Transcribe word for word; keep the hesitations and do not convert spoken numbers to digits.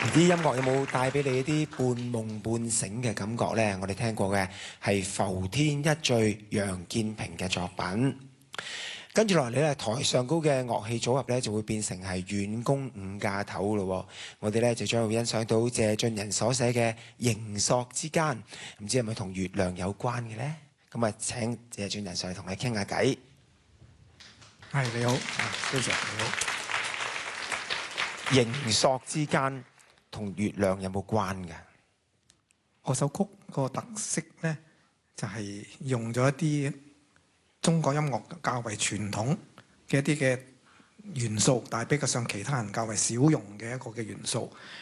啲音樂有冇帶俾你一啲半夢半醒嘅感覺呢？我哋聽過嘅係浮天一醉楊建平嘅作品。跟住落嚟咧，台上高嘅樂器組合咧就會變成係遠公五架頭咯。我哋咧就將會欣賞到謝俊仁所寫嘅《形索之間》，唔知係咪同月亮有關嘅呢？咁啊，請謝俊仁上嚟同你傾下偈。 係，你好， 非常你好。形索之間同月亮有冇關㗎？ 我首曲個特色咧，就係用咗一啲中國音樂較為傳統嘅一啲嘅元素，但係比較上其他人較為少用嘅一個嘅元素。